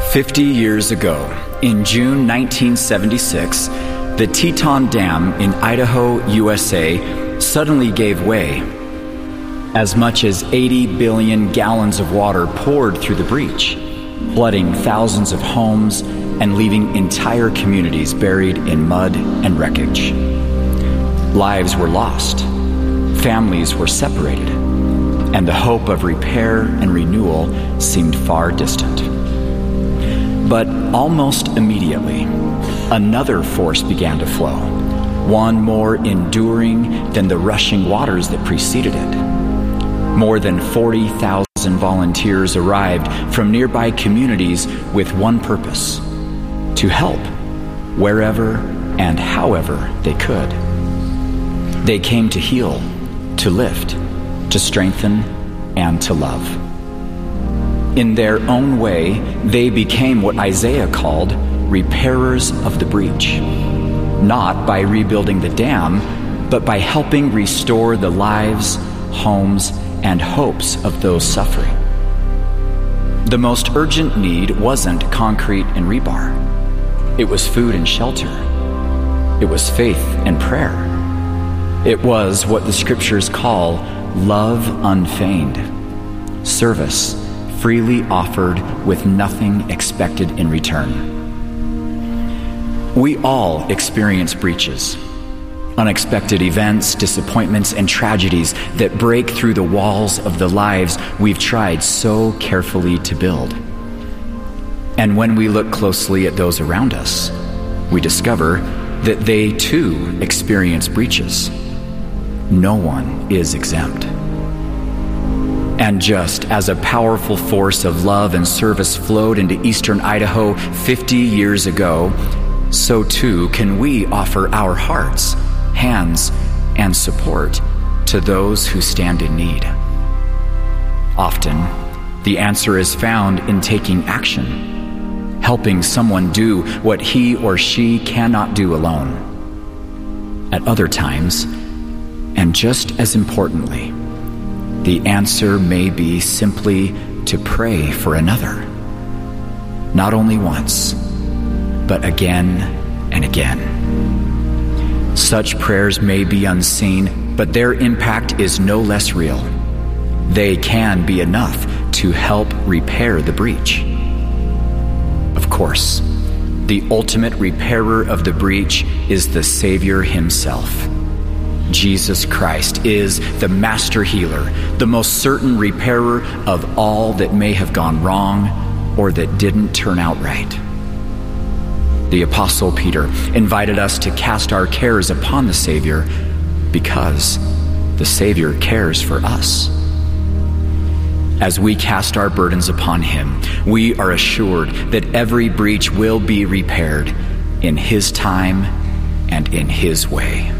50 years ago, in June 1976, the Teton Dam in Idaho, USA, suddenly gave way. As much as 80 billion gallons of water poured through the breach, flooding thousands of homes and leaving entire communities buried in mud and wreckage. Lives were lost, families were separated, and the hope of repair and renewal seemed far distant. But almost immediately, another force began to flow, one more enduring than the rushing waters that preceded it. More than 40,000 volunteers arrived from nearby communities with one purpose: to help wherever and however they could. They came to heal, to lift, to strengthen, and to love. In their own way, they became what Isaiah called repairers of the breach, not by rebuilding the dam, but by helping restore the lives, homes, and hopes of those suffering. The most urgent need wasn't concrete and rebar. It was food and shelter. It was faith and prayer. It was what the scriptures call love unfeigned, service freely offered with nothing expected in return. We all experience breaches, unexpected events, disappointments, and tragedies that break through the walls of the lives we've tried so carefully to build. And when we look closely at those around us, we discover that they too experience breaches. No one is exempt. And just as a powerful force of love and service flowed into eastern Idaho 50 years ago, so too can we offer our hearts, hands, and support to those who stand in need. Often, the answer is found in taking action, helping someone do what he or she cannot do alone. At other times, and just as importantly, the answer may be simply to pray for another, not only once, but again and again. Such prayers may be unseen, but their impact is no less real. They can be enough to help repair the breach. Of course, the ultimate repairer of the breach is the Savior himself. Jesus Christ is the master healer, the most certain repairer of all that may have gone wrong or that didn't turn out right. The Apostle Peter invited us to cast our cares upon the Savior because the Savior cares for us. As we cast our burdens upon him, we are assured that every breach will be repaired in his time and in his way.